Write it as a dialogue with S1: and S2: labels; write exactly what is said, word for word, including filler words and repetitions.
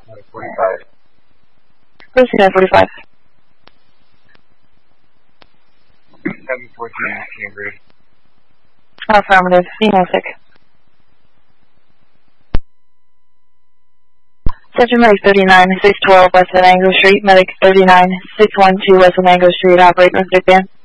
S1: forty-five.
S2: Lucy nine forty-five.
S1: seven fourteen, Cambridge.
S2: Affirmative. Phoenix. Central Medic thirty-nine, six twelve West Venango Street, Medic thirty-nine, six one two West Venango Street, operator Dick Van.